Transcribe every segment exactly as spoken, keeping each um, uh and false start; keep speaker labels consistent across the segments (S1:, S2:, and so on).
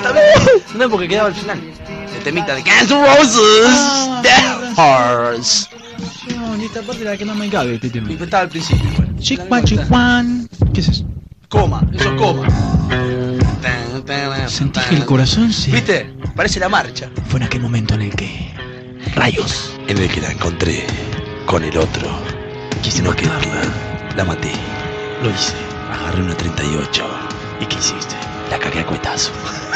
S1: también. No, porque quedaba al final. El temita de Guns N' Roses,
S2: Ah,
S1: The Hearts.
S2: No, ni esta parte la que no me cabe este tema.
S1: Y estaba al principio. Bueno.
S2: Chickwan, chickwan. ¿Qué es eso?
S1: Coma, eso es coma.
S2: Sentí que el corazón se...
S1: ¿Viste? Parece la marcha.
S2: Fue en aquel momento en el que... Rayos.
S1: En el que la encontré con el otro.
S2: Quise
S1: No que
S2: matarla.
S1: la maté.
S2: Lo hice.
S1: Agarré una treinta y ocho.
S2: ¿Y qué hiciste?
S1: La cagué a cuetazo.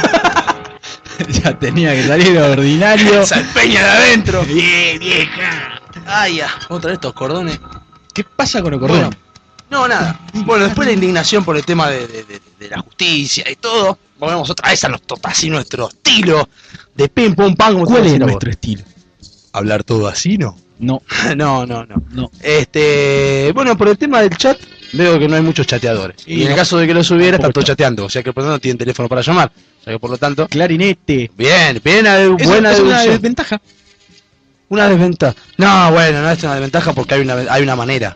S2: Ya tenía que salir de ordinario.
S1: Salpeña de adentro.
S2: Bien, vieja.
S1: Ay, ya. Otra de estos cordones.
S2: ¿Qué pasa con el cordón?
S1: Bueno, no, nada. Bueno, después la indignación por el tema de, de, de, de la justicia y todo. Volvemos otra vez a nuestro, así nuestro estilo. De pim, pum, pam. Como
S2: ¿Cuál
S1: te
S2: es
S1: decía
S2: nuestro
S1: vos.
S2: estilo?
S1: Hablar todo así, ¿no?
S2: No,
S1: No, no, no.
S2: no.
S1: Este, bueno, por el tema del chat, veo que no hay muchos chateadores.
S2: Y
S1: Y en el
S2: no,
S1: caso de que los hubiera, están
S2: tampoco
S1: todos
S2: está.
S1: chateando. O sea que por lo tanto no tienen teléfono para llamar. O sea que por lo tanto.
S2: Clarinete.
S1: Bien, bien,
S2: Eso,
S1: buena
S2: es una
S1: deducción.
S2: desventaja.
S1: Una desventaja. No, bueno, no es una desventaja porque hay una, hay una manera.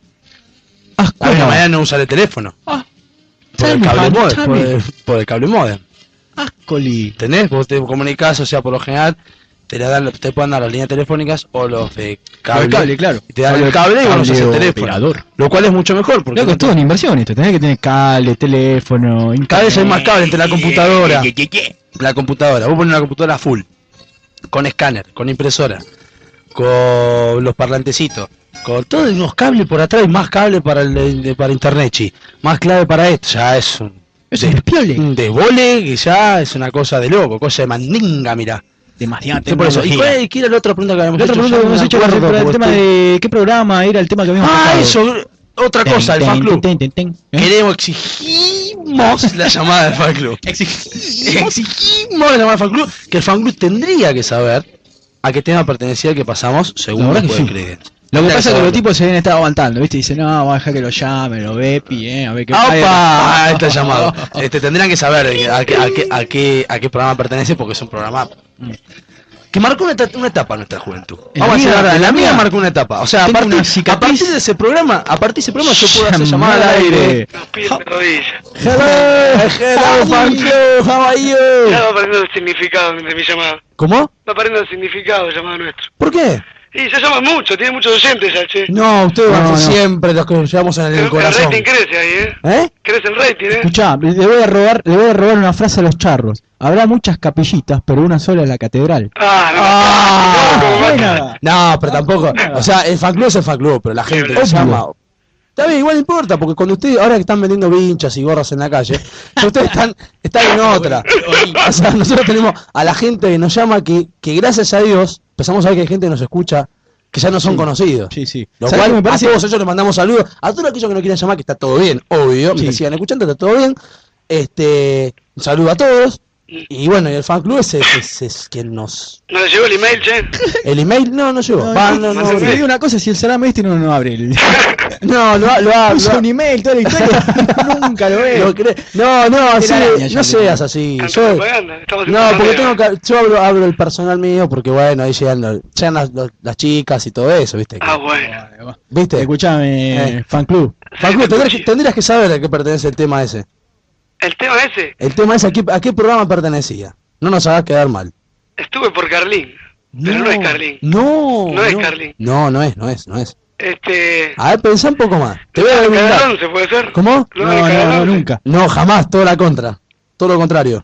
S2: Ah,
S1: Hay una
S2: ¿cómo?
S1: manera de no usar el teléfono.
S2: Ah,
S1: Por
S2: tell
S1: el
S2: me,
S1: cable
S2: honey,
S1: modem.
S2: tell
S1: Por
S2: me.
S1: el, por el cable modem.
S2: Ascoli.
S1: ¿Entendés? Vos te comunicás, o sea, por lo general, te, la dan, te pueden dar las líneas telefónicas o los de cable.
S2: Cable, cable, claro.
S1: Y te dan el cable y vos no usás el teléfono.
S2: operador.
S1: Lo cual es mucho mejor porque
S2: Creo que
S1: no
S2: es todo una inversión esto. Tenés que tener cable, teléfono,
S1: cada vez hay más cable entre la computadora.
S2: ¿Qué, qué, qué?
S1: La computadora, vos pones una computadora full, con escáner, con impresora, con los parlantecitos, con todos unos cables por atrás y más cables para el de- para internet, chi. Más clave para esto, ya es un
S2: Es un despiole.
S1: un desbole que ya es una cosa de loco, cosa de mandinga, mirá.
S2: Demasiada
S1: Sí, por eso. ¿Y
S2: tecnología.
S1: cuál es- qué era la otra pregunta que habíamos
S2: La otra
S1: hecho?
S2: pregunta
S1: Ya
S2: que
S1: no
S2: hemos
S1: me
S2: hecho era
S1: acuerdo,
S2: sobre el
S1: porque
S2: tema
S1: estoy-
S2: de qué programa era el tema que habíamos
S1: Ah,
S2: pasado.
S1: eso, otra cosa, el
S2: Ten,
S1: fan
S2: ten,
S1: club.
S2: ten, ten, ten, ¿eh?
S1: Queremos, exigimos la llamada del fan club.
S2: Exigimos.
S1: Exigimos la llamada del fan club, que el fan club tendría que saber a qué tema pertenecía el que pasamos según
S2: La verdad
S1: los
S2: que sí.
S1: creen.
S2: Lo que pasa es que los tipos se habían estado aguantando, ¿viste? Dicen, no, vamos a dejar que lo llame, lo Bepi, ¿eh? A ver qué
S1: ¡Opa! Ah,
S2: Ay,
S1: este llamado. Este, tendrían que saber de qué- a qué, a, qué, a, qué, a qué programa pertenece porque es un programa que marcó una, eta- una etapa en nuestra juventud.
S2: En la
S1: Vamos a
S2: mía-
S1: decir la verdad,
S2: en
S1: en la
S2: la
S1: mía
S2: mía
S1: marcó una etapa. O sea, a
S2: tengo
S1: partir,
S2: una
S1: a
S2: cicatriz.
S1: partir de ese programa, a partir de ese programa yo puedo hacer llamada al
S2: Llamada al
S1: aire.
S2: aire.
S3: Los pies de rodillas.
S1: Hello, hello, fan club, how are
S3: Ya
S1: you?
S3: va aprendiendo el significado de mi llamada.
S1: ¿Cómo?
S3: Va aprendiendo el significado de llamada nuestro.
S1: ¿Por qué?
S3: Y se llaman mucho, tiene muchos oyentes ya, che.
S1: No, ustedes van
S2: No,
S1: a
S2: no.
S1: ser siempre los que nos llevamos en el,
S3: el, el
S1: corazón.
S3: rating crece ahí, ¿eh?
S1: ¿Eh?
S3: Crece el rating, ¿eh?
S2: Escuchá, le voy a robar, le voy a robar una frase a los charros. Habrá muchas capillitas, pero una sola es la catedral.
S3: Ah, no.
S1: Ah,
S3: no, no,
S2: buena.
S1: No, pero tampoco. O sea, el fan club es el fan club, pero la gente que
S2: Obvio.
S1: llama. Está bien, igual no importa, porque cuando ustedes, ahora que están vendiendo vinchas y gorras en la calle, ustedes están, están en otra. O sea, nosotros tenemos a la gente que nos llama que, que gracias a Dios empezamos a ver que hay gente que nos escucha que ya no son
S2: Sí.
S1: conocidos.
S2: Sí, sí.
S1: Lo
S2: ¿Sabés
S1: cual
S2: qué me parece?
S1: a todos ellos les mandamos saludos. A todos aquellos que no quieran llamar, que está todo bien, obvio,
S2: Sí.
S1: que sigan escuchando, está todo bien. Este, un saludo a todos. Y bueno, y el fan club es, es, es, es quien nos...
S3: ¿No le llegó el email, che?
S1: El email, no, no llegó.
S2: No,
S1: Va,
S2: no,
S1: no,
S2: no,
S1: no,
S2: te digo una cosa, si el salame este no, no abre el...
S1: no, lo ha- lo ha-
S2: Puso
S1: lo ha-
S2: un email, toda la historia, nunca lo
S1: Lo
S2: veo.
S1: cree- No, no, así,
S2: araña ya
S1: no
S2: te
S1: seas
S2: digo.
S1: así.
S3: Tanta
S1: Yo,
S3: propaganda, estamos haciendo
S1: no, porque
S3: propaganda.
S1: tengo que, yo hablo, hablo el personal mío, porque bueno, ahí llegan, los- llegan las, los- las chicas y todo eso, ¿viste?
S3: Ah, bueno.
S1: ¿Viste?
S2: Escuchame,
S1: Eh.
S2: fan club.
S1: Facu, tendrías, que- tendrías que saber a qué pertenece el tema ese.
S3: El tema ese,
S1: El tema ese, ¿a qué, a qué programa pertenecía? No nos hagas quedar mal.
S3: estuve por Carlín, pero no es Carlín.
S1: No,
S3: No es Carlín.
S1: No, no es, no es, no es.
S3: Este...
S1: A ver, pensá un poco más. Te voy a
S3: Canal
S1: brindar.
S3: once puede ser.
S1: ¿Cómo?
S3: No,
S2: No,
S3: de
S2: no,
S3: Canal
S2: no,
S3: once.
S2: nunca.
S1: No, jamás, todo la contra. Todo lo contrario.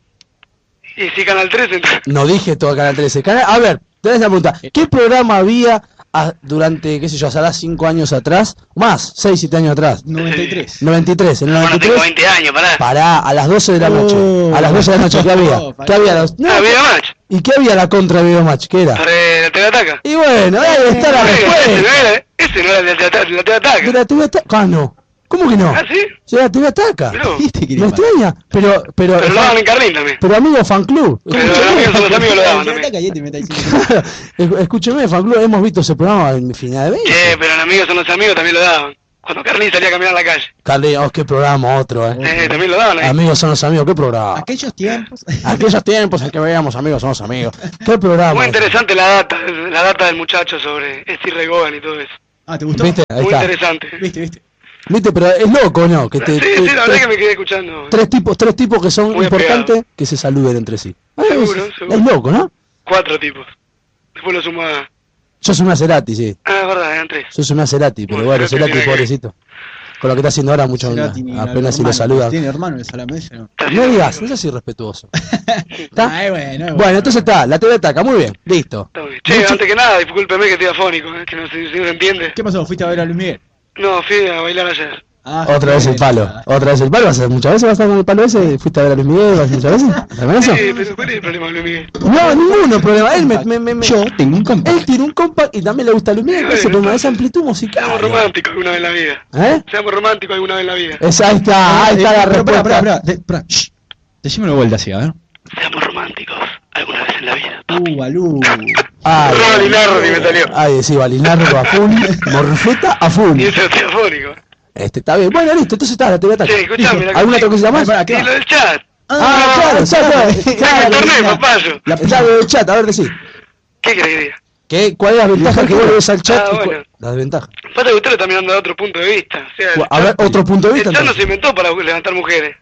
S3: Y si Canal trece, entonces...
S1: No dije todo Canal trece. Canal, a ver, te voy a hacer una pregunta. ¿Qué programa había a- durante, qué sé yo, hará cinco años atrás? Más, seis, siete años atrás.
S2: noventa y tres.
S1: noventa y tres. En el
S3: Bueno,
S1: noventa y
S3: tengo
S1: tres,
S3: veinte años, pará.
S1: pará, a las doce de la noche.
S2: Oh.
S1: A las doce de la noche, ¿qué había?
S2: Oh,
S1: ¿Qué había? a las- no,
S3: Ah, Video Match.
S1: ¿Y qué había la contra de Videomatch? ¿Qué era?
S3: Para la T V Ataca.
S1: Y bueno, ahí está la
S3: Ese no
S1: respuesta.
S3: era, ese no era el de la T V
S1: ¿De
S3: Ataca.
S1: la T V Ataca? Ah, no. ¿Cómo que no?
S3: ¿Ah, sí?
S1: ¿De la T V Ataca?
S3: Mirá.
S2: ¿Viste que
S1: Me extraña, pero, pero,
S3: Pero lo daban en Carlín también.
S1: pero amigo fan club.
S3: Pero los amigos son los amigos lo daban también.
S1: Esc- Escúcheme, fan club, hemos visto ese programa en final de veinte.
S3: Che, pero en amigos son los amigos también lo daban. Cuando Carlín salía a caminar a la calle.
S1: Carly, oh, qué programa, otro, eh.
S3: Eh, también lo daban ahí.
S1: Amigos son los amigos, qué programa.
S2: Aquellos tiempos.
S1: Aquellos tiempos en que veíamos amigos son los amigos. Qué programa.
S3: Muy interesante la data, la data del muchacho sobre Steve Regogan y todo eso.
S2: Ah, ¿te gustó?
S1: ¿Viste? Ahí
S3: Muy
S1: está.
S3: interesante.
S2: Viste, viste.
S1: Viste, pero es loco, ¿no? Que te,
S3: Sí,
S1: te-
S3: sí, la verdad
S1: tres,
S3: que me quedé escuchando.
S1: tres tipos, tres tipos que son
S3: Muy
S1: importantes
S3: apegado.
S1: que se saluden entre sí. Ah,
S3: Seguro,
S1: es,
S3: seguro.
S1: es loco, ¿no?
S3: Cuatro tipos. Después lo suma...
S1: Yo soy una Cerati, sí.
S3: Ah, es verdad, eran tres.
S1: Yo soy una Cerati, pero
S3: Bueno,
S1: bueno,
S3: Cerati
S1: Cerati,
S3: tiene que-
S1: pobrecito. Con lo que está haciendo ahora, mucho
S2: Cerati ni
S1: apenas si
S2: hermano.
S1: lo saludan.
S2: ¿Tiene hermano el Salamese? No.
S3: Está
S1: No
S3: haciendo
S1: digas, no
S3: amigos.
S1: seas irrespetuoso. ¿Está?
S2: Ay, bueno, bueno.
S1: Bueno, entonces está, la T V ataca, muy bien, listo.
S3: Está bien. Che,
S1: Mucho-
S3: antes que nada, discúlpeme que estoy afónico, ¿eh? Que no se, si no se entiende.
S2: ¿Qué pasó? ¿Fuiste a ver a Luis Miguel?
S3: No, fui a bailar ayer.
S2: Ah,
S1: Otra vez el palo, otra vez el palo, ¿vas a muchas veces vas a estar con el palo ese? ¿Fuiste a ver a Luis Miguel? ¿Vas muchas veces? ¿También eso?
S3: Sí, pero ¿cuál es el problema, Luis Miguel?
S1: No, ninguno problema, él me, me, me, me-
S2: Yo tengo un compact.
S1: él tiene un compact y también le gusta Luis Miguel, ese problema, esa amplitud musical.
S3: Seamos románticos alguna vez en la vida.
S1: ¿Eh?
S3: Seamos románticos alguna vez en la vida.
S1: Esa, ahí está, ahí está la
S2: Eh, pero, pará,
S1: respuesta.
S2: pará, pará, de- pará, shh. Decímelo de vuelta así, a ver.
S3: Seamos románticos alguna vez en la vida.
S2: Uh, Balú.
S1: Ay,
S3: Rolinardo ni me salió.
S1: Ay, sí, Balinardo a full, Morfeta a full.
S3: Y eso es afónico.
S1: Este, está bien, bueno, listo, entonces está, la T V ataca.
S3: Sí, escuchame. la
S1: ¿Alguna
S3: que-
S1: otra cosita más?
S2: Pará,
S3: Y
S2: ¿qué va?
S3: lo del chat.
S1: Ah, claro, ya, claro,
S3: Me
S1: claro,
S3: torné,
S1: claro.
S3: papayo.
S1: La clave del chat, a ver, decí.
S3: ¿Qué querés que diga?
S1: ¿Qué, ¿Cuál es la ventaja que vos le ves al chat?
S3: Ah,
S1: y cu-
S3: bueno.
S1: La desventaja.
S3: Pasa que usted lo está mirando de otro punto de vista. O sea, el
S1: A ver,
S3: chat-
S1: otro punto de vista.
S3: El chat no se
S1: entonces.
S3: inventó para levantar mujeres.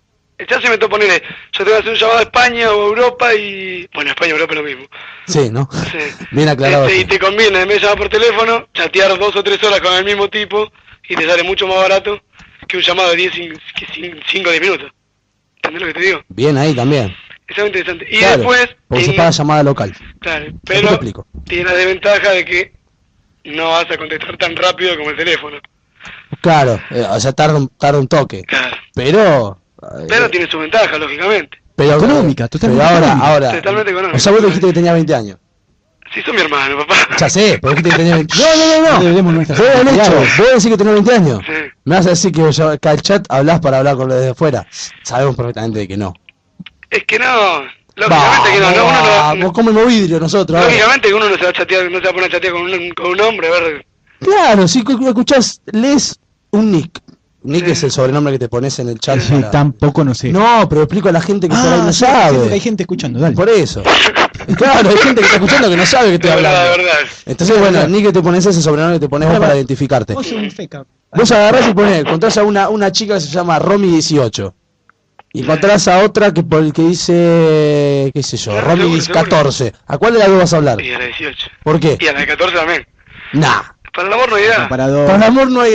S3: El chat se inventó ponerle, yo te voy a hacer un llamado a España o a Europa y... Bueno, España y Europa es lo mismo.
S1: Sí, ¿no?
S3: Sí.
S1: Bien aclarado.
S3: Este, y
S1: eso.
S3: te conviene, en vez de llamar por teléfono, chatear dos o tres horas con el mismo tipo y te sale mucho más barato que un llamado de diez, cinco o diez minutos. ¿Entendés lo que te digo?
S1: Bien ahí también.
S3: Eso es interesante. Y
S1: Claro,
S3: después...
S1: porque se
S3: tiene-
S1: paga llamada local.
S3: Claro,
S1: te
S3: pero
S1: explico.
S3: tiene la desventaja de que no vas a contestar tan rápido como el teléfono.
S1: Claro, eh, o sea, tarda un, tarda un toque.
S3: Claro.
S1: Pero... eh,
S3: Pero tiene su ventaja, lógicamente.
S1: pero,
S2: Económica, totalmente
S1: pero ahora,
S2: económica.
S1: ahora.
S3: Totalmente económica.
S1: O sea, vos dijiste que tenía veinte años.
S3: Si sos mi hermano, papá.
S1: Ya sé, pero dijiste que tenía veinte. No, no, no, no.
S2: Deberíamos nuestra
S1: Fue el hecho.
S2: Claro.
S1: Vos decís que tenés veinte años.
S3: Sí.
S1: Me vas a decir que, vos ya- que al chat hablás para hablar con los de afuera. Sabemos perfectamente de que no.
S3: Es que no, lógicamente que no, no, uno no,
S1: vamos,
S3: no-
S1: comemos vidrio nosotros. ahora.
S3: lógicamente que uno no se va a chatear, no se va a poner a chatear con un, con un hombre, a ver.
S1: Claro, si cu- escuchás, lees un nick. Nick
S3: Sí.
S1: es el sobrenombre que te pones en el chat.
S2: Sí,
S1: para-
S2: tampoco no sé.
S1: No, pero explico a la gente que por ahí no
S2: sí, hay gente-
S1: sabe.
S2: Hay gente escuchando, dale.
S1: Por eso. Claro, hay gente que está escuchando que no sabe que estoy
S3: De verdad, de
S1: hablando.
S3: verdad.
S1: Entonces, bueno, el nick que te pones es el sobrenombre que te pones vos para identificarte.
S2: Vos sos un feca.
S1: Vos agarrás y ponés, encontrás a una, una chica que se llama Romy dieciocho. Y encontrás a otra que por el que dice, qué sé yo,
S3: Claro,
S1: Romy
S3: seguro, seguro.
S1: catorce. ¿A cuál de las dos vas a hablar?
S3: Y a la dieciocho.
S1: ¿Por qué?
S3: Y a la de catorce también.
S1: Nah.
S3: Para el amor no hay edad.
S2: Comparador.
S1: Para el amor no hay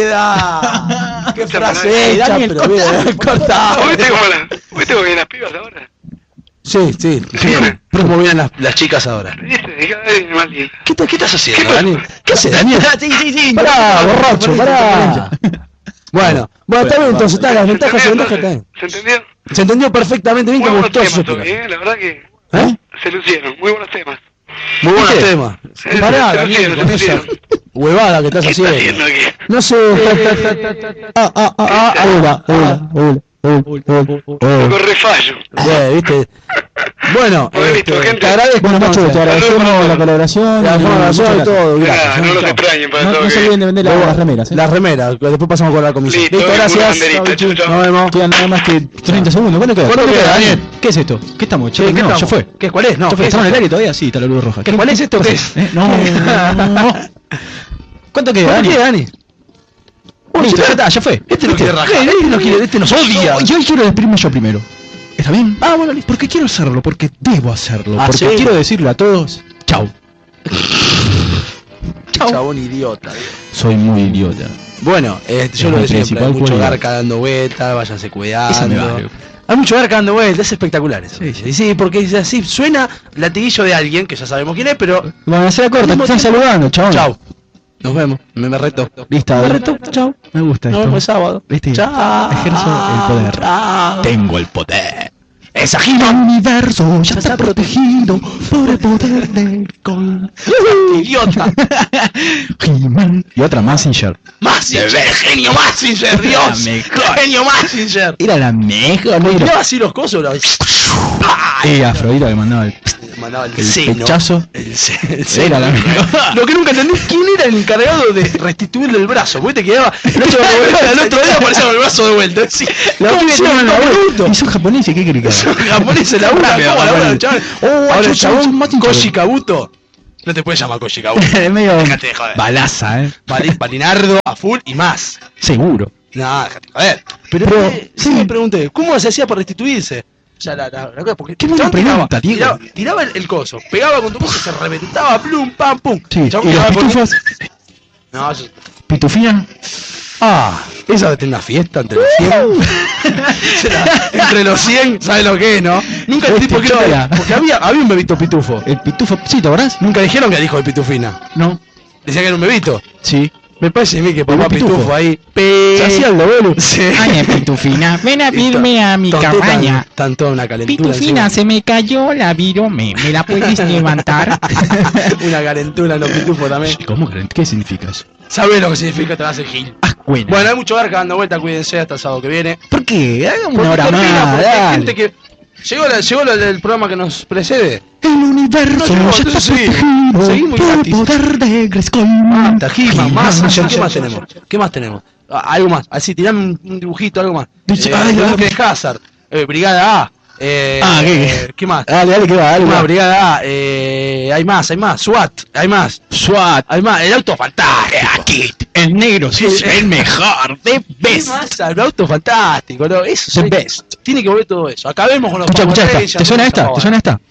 S1: edad. Qué frase
S2: Eh,
S1: hecha,
S2: Daniel,
S1: pero bien, cortá.
S3: ¿Vos viste cómo la, vos viste cómo vienen las pibas ahora?
S1: Sí, sí. ¿Cómo vienen las, las chicas ahora?
S3: ¿Viste? Cada vez más lindo.
S1: ¿Qué, te- qué estás haciendo, Daniel? ¿Qué haces, Daniel?
S2: Sí, sí, sí.
S1: Pará, borracho, pará. Bueno, bueno, está bien, entonces está, las
S3: ¿Se
S1: ventajas y
S3: entendió,
S1: ventajas
S3: entonces?
S1: también.
S3: ¿Se entendió?
S1: Se entendió perfectamente bien
S3: Muy
S1: que
S3: buenos
S1: gustó
S3: temas
S1: su
S3: hoy,
S1: explicación.
S3: ¿eh? La verdad que
S1: ¿Eh?
S3: se lucieron. Muy buenos temas.
S1: Muy buenos
S2: ¿Viste?
S1: temas.
S3: Se-
S1: Pará,
S3: se
S1: Daniel,
S3: lucieron,
S1: con
S3: se
S1: esa
S3: lucieron.
S1: huevada que estás
S3: ¿Qué está
S1: haciendo.
S3: haciendo aquí?
S1: No sé. Ah, ah, ah, ah, hola, hola, hola, hola, hola,
S3: Un
S1: hola.
S3: poco refallo.
S1: Bien, viste. Bueno,
S3: Bueno, listo,
S1: este,
S3: gente.
S1: te agradezco.
S2: Bueno, Macho, te
S1: entonces.
S2: agradecemos la colaboración.
S1: La
S2: y
S1: colaboración
S2: muchas
S1: y todo,
S3: De
S1: gracias.
S3: nada, no nos
S2: Chao.
S3: extrañen para
S2: No,
S3: todo
S2: no se
S3: que-
S2: olviden de vender las, las remeras, ¿eh?
S1: Las remeras, que después pasamos con la comisión.
S3: Listo,
S1: Listo,
S3: una
S1: gracias.
S3: banderita, chau, chau.
S1: Nos vemos.
S2: Quedan nada más que treinta segundos. ¿Cuánto queda?
S1: ¿Cuánto queda, Daniel?
S2: ¿Qué es esto? ¿Qué estamos?
S1: Che, ¿qué
S2: no,
S1: estamos?
S2: ya fue.
S1: ¿Qué, ¿Cuál es? No,
S2: ¿Ya fue?
S1: ¿qué es
S2: ¿Estamos en el
S1: esto?
S2: aire todavía? Sí, está la luz roja.
S1: ¿Qué, ¿Cuál es esto? ¿Qué es?
S2: ¿Eh? No, no. ¿Cuánto queda,
S1: ¿Por
S2: Dani?
S1: qué, Dani?
S2: Listo, ya está, ya fue.
S1: Este no quiere rajar, este no quiere, este nos odia.
S2: Yo hoy quiero despedirme yo primero. ¿Está bien? Ah, bueno, listo. Porque quiero hacerlo, porque debo hacerlo.
S1: Ah,
S2: porque
S1: ¿sí?
S2: quiero decirle a todos, chau. Chau.
S1: Chabón idiota.
S2: Soy muy idiota.
S1: Bueno, eh, yo
S2: Es
S1: lo
S2: mi
S1: de siempre,
S2: principal
S1: hay mucho
S2: cualidad.
S1: garca dando vueltas, váyanse cuidando.
S2: Esa me vale.
S1: Hay mucho garca dando vueltas, es espectacular eso.
S2: Sí,
S1: Sí,
S2: sí.
S1: sí, porque es así, suena latiguillo de alguien, que ya sabemos quién es, pero...
S2: Bueno, se la corta, te
S1: Mismo
S2: están
S1: tiempo-
S2: saludando, chabón.
S1: Chau. Nos vemos, me, me reto.
S2: Listo,
S1: Me
S2: dale.
S1: reto, chau.
S2: Me gusta
S1: Nos
S2: esto.
S1: vemos el sábado.
S2: ¿Viste?
S1: Chao.
S2: Ejerzo el poder.
S1: Chao.
S2: Tengo el poder.
S1: Esa
S2: El
S1: He-Man.
S2: universo ya está protegido por el poder del gol.
S1: Idiota.
S2: He-Man. Y otra Massinger.
S1: Massinger, genio Massinger,
S2: La
S1: Dios.
S2: mejor.
S1: Genio Massinger.
S2: Era la mejor.
S1: Porque
S2: Era.
S1: tiraba así los cosos, los...
S2: Y Afrodita le mandaba el,
S1: Mandaba el,
S2: el
S1: seno.
S2: pechazo.
S1: El se- el seno.
S2: Era la mejor.
S1: Lo que nunca entendí es quién era el encargado de restituirle el brazo. Porque te quedaba el otro, el otro día aparecía con el brazo de vuelta. Sí,
S2: La
S1: ¿cómo
S2: pibe
S1: hicieron
S2: tenía
S1: los
S2: la
S1: brutos?
S2: Y son japoneses, ¿qué querés que
S1: Son
S2: haga?
S1: japoneses, labura,
S2: Rápido,
S1: ¿cómo labura
S2: rápido.
S1: el chaval?
S2: Oh,
S1: Ahora el
S2: son-
S1: chabón,
S2: son más hinchas.
S1: Koji Kabuto. No te puedes llamar Koji Kabuto.
S2: Es medio
S1: Déjate de joder.
S2: balaza, ¿eh?
S1: Bali- Balinardo a full y más.
S2: Seguro.
S1: No, déjate joder. Pero,
S2: Pero,
S1: eh, sí
S2: sí.
S1: me pregunté, ¿cómo se hacía para restituirse? O sea, la, la, la- porque
S2: Qué buena
S1: el chabón
S2: pregunta,
S1: tiraba,
S2: Diego.
S1: tiraba, tiraba el, el coso, pegaba con tu coso, se reventaba, plum, pam, pum.
S2: Sí,
S1: El chabón
S2: y los
S1: quedaba con-
S2: pitufos,
S1: No, eso...
S2: pitufina.
S1: Ah, esa de tener una fiesta entre los cien. Será, entre los cien, ¿sabes lo que es, no? Nunca entendí por qué no-
S2: Chola.
S1: porque había, había un bebito pitufo.
S2: El pitufo, ¿sí, te acordás?
S1: Nunca dijeron que era hijo de pitufina.
S2: No.
S1: Decía que era un bebito.
S2: Sí.
S1: Me parece a mí que
S2: Bebé
S1: papá pitufo,
S2: pitufo.
S1: ahí. Pe...
S2: Se hacía el doble.
S1: Sí.
S4: Ay, pitufina, ven a verme a mi
S1: Tonté
S4: cabaña.
S1: Tan, tan toda una calentura.
S4: Pitufina, se me cayó la virome. ¿Me la puedes levantar?
S1: encima. Una calentura en los pitufos también.
S2: ¿Cómo que? ¿Qué significa eso?
S1: ¿Sabés lo que significa te vas a hacer gil?
S2: Ah, buena.
S1: Bueno, hay mucho barca dando vuelta, cuídense hasta el sábado que viene.
S2: ¿Por qué? Hagamos
S1: Porque
S2: una hora
S1: termina,
S2: más.
S1: porque hay
S2: dale.
S1: gente que. Llegó, la- llegó la- el programa que nos precede.
S2: El universo
S1: No, no,
S2: ya está
S1: entonces seguimos.
S2: protegido
S1: Seguimos
S2: por el
S1: gratis.
S2: poder de Grayskull.
S1: Mata, He-Man, más,
S2: He-Man,
S1: ¿qué más tenemos? ¿Qué más tenemos? Ah, algo más, así, tirame un, un dibujito, algo más.
S2: Dice,
S1: Eh,
S2: ay,
S1: el
S2: ah,
S1: buque de Hazard, eh, Brigada A. Eh,
S2: Ah, ¿qué?
S1: eh, ¿qué más?
S2: Dale, dale, que va, dale,
S1: Hay más,
S2: va.
S1: Brigada A, eh, hay más, hay más, SWAT, hay más,
S2: SWAT.
S1: hay más, el auto fantástico.
S2: Aquí, el negro sí es el mejor. The
S1: ¿Qué
S2: best.
S1: más? El auto fantástico, ¿no? Eso
S2: The
S1: sí,
S2: best.
S1: tiene que volver todo eso. Acabemos con los
S2: Escucha, escucha
S1: Power
S2: esta.
S1: Rangers,
S2: ¿Te suena
S1: no
S2: esta?
S1: nos
S2: ¿Te suena esta?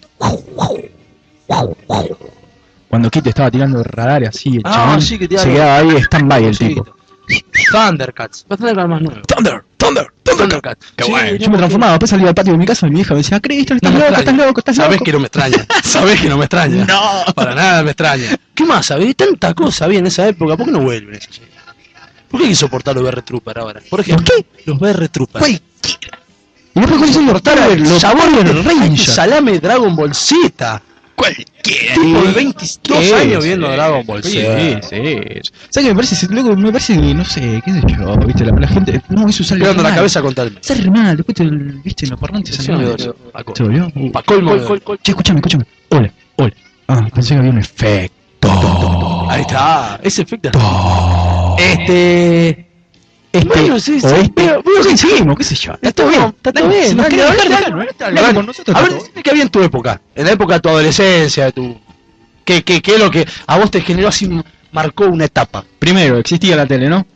S2: Cuando Kit estaba tirando el radar así, el
S1: Ah,
S2: chabón
S1: sí, que tiraba
S2: se
S1: los-
S2: quedaba ahí stand-by el
S1: Sí.
S2: tipo.
S1: Thundercats. Va a tener más nuevo.
S2: Thunder, Thunder,
S1: Thundercats.
S2: Qué
S1: Sí,
S2: bueno.
S1: no,
S2: Yo me transformaba, después salía al patio de mi casa y mi hija me decía, Cristian,
S1: No
S2: estás
S1: me
S2: loco,
S1: extraña.
S2: estás loco, estás loco.
S1: Sabés que no me extraña. Sabés que no me extraña.
S2: No.
S1: Para nada me extraña. ¿Qué más sabés? Tanta cosa había en esa época. ¿Por qué no vuelven esas series? ¿Por qué hay que soportar los B R Trooper ahora? Por ejemplo,
S2: ¿Por qué?
S1: Los B R Trooper.
S2: Cualquiera. Y después cuáles son los Power, los Power Rangers.
S1: Salame Dragon Ball Z.
S2: Cualquiera.
S1: Tipo de veintidós años viendo Dragon Ball
S2: Sí,
S1: Z.
S2: sí. ¿Sabes qué me parece? Luego me parece que, no sé, qué sé yo, viste, la, la gente, no, eso sale
S1: Pegando
S2: re
S1: la
S2: mal.
S1: cabeza contra el...
S2: Sale re mal, después te, viste, los parlantes
S1: Sí,
S2: salen
S1: me
S2: mal.
S1: dolió. Paco.
S2: ¿Se dolió? Uh.
S1: Pa' colmo me dolió.
S2: Che, escúchame, escúchame. Hola, hola. Ah, pensé que había un efecto.
S1: Ahí está. Ese efecto.
S2: To.
S1: Este...
S2: Este,
S1: Bueno, sí, sí,
S2: o este.
S1: pero- pero-
S2: Sí, seguimos, qué sé yo.
S1: Está todo bien, está todo bien.
S2: Si nos
S1: Dale,
S2: querés
S1: dale,
S2: dejar,
S1: dale,
S2: dejalo,
S1: dale,
S2: ¿eh?
S1: dale,
S2: Dale,
S1: dale.
S2: con nosotros
S1: A
S2: está
S1: ver,
S2: todo.
S1: decime qué había en tu época, en la época de tu adolescencia, de tu... ¿Qué, qué, qué es lo que a vos te generó así, marcó una etapa?
S2: Primero, existía la tele, ¿no?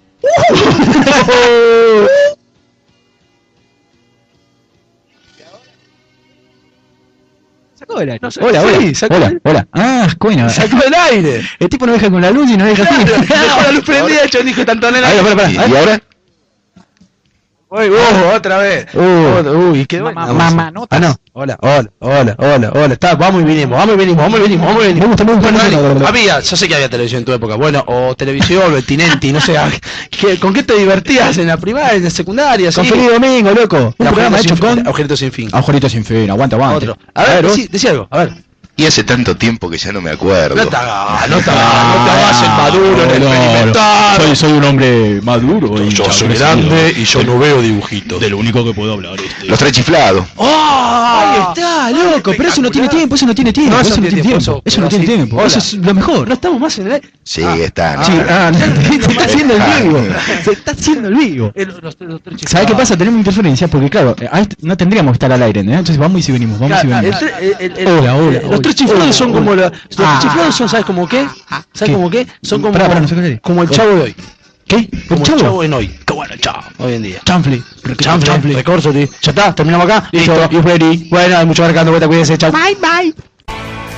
S2: Sacó del aire.
S1: No sé,
S2: Hola,
S1: sí,
S2: hola.
S1: sacó
S2: Hola,
S1: del-
S2: hola. Ah, bueno.
S1: Sacó el aire.
S2: El tipo no deja con la luz y no deja así.
S1: Dejó la luz prendida, el chabón dijo tanto en el
S2: Ahí,
S1: aire.
S2: pará, pará. ¿Y ahora?
S1: Uy, uh, otra vez.
S2: Uh.
S1: Uy, qué bueno.
S4: Ma- mamanotas.
S1: Ah, no. Hola, hola, hola, hola, hola. Está, vamos y vinimos, vamos y vinimos, vamos y vinimos, vamos y vinimos.
S2: Me gusta, me gusta,
S1: Bueno,
S2: me gusta.
S1: dale, había, yo sé que había televisión en tu época, bueno, o televisión, o el Tinenti, no sé, ¿qué- ¿con qué te divertías en la primaria, en la secundaria?
S2: Con
S1: sí?
S2: Feliz Domingo, loco. Un
S1: El
S2: programa
S1: Agujerito
S2: hecho
S1: sin fin,
S2: con...
S1: Agujerito sin fin.
S2: Agujerito sin fin, aguanta, aguanta.
S1: Otro. A ver,
S2: vos.
S1: decí, decí algo, a ver.
S5: Y hace tanto tiempo que ya no me acuerdo.
S1: No te hagas, no te hagas, no te hagas el maduro, el
S2: No, no,
S1: experimental.
S2: Soy, soy un hombre maduro. y
S5: Yo soy
S2: establecido.
S5: grande y yo no veo dibujitos.
S2: De lo único que puedo hablar este.
S5: Los tres chiflados.
S1: ¡Oh!
S2: Ahí está, loco, pero eso no tiene tiempo, eso no tiene tiempo,
S1: No,
S2: eso no tiene tiempo,
S1: eso-
S2: eso no
S1: pero
S2: tiene
S1: sí.
S2: tiempo,
S1: Hola.
S2: eso es lo mejor.
S1: No estamos más en el...
S5: Sí,
S1: Ah.
S5: están.
S2: Sí,
S5: están.
S2: ah, no, se está haciendo el vivo, se está haciendo el vivo.
S1: El- los, los tres chicos.
S2: ¿Sabes qué pasa? Tenemos interferencia porque, claro, eh, a este- no tendríamos que estar al aire, ¿eh? Entonces vamos y si venimos, vamos y
S1: Claro, el
S2: venimos.
S1: tre- el- el- el-
S2: Hola, hola,
S1: eh,
S2: hola.
S1: Los tres chiflados
S2: Hola,
S1: son
S2: hola.
S1: como la, los
S2: Ah.
S1: tres chiflados son, ¿sabes como qué? ¿Sabes
S2: ¿Qué?
S1: como qué? Son como,
S2: Pará, pará, no sé qué es.
S1: como el
S2: Hola.
S1: chavo de hoy.
S2: ¿Qué?
S1: Como
S2: ¿Un
S1: el chavo
S2: chavo?
S1: en hoy.
S2: Qué bueno, chavo.
S1: Hoy en día.
S2: Chanfle.
S1: Chanfle,
S2: Chanfle.
S1: Recorso, ya está, terminamos acá.
S2: Listo,
S1: Listo.
S2: y ready.
S1: Bueno, hay mucho marcando vuelta, cuídense, chao.
S4: Bye, bye.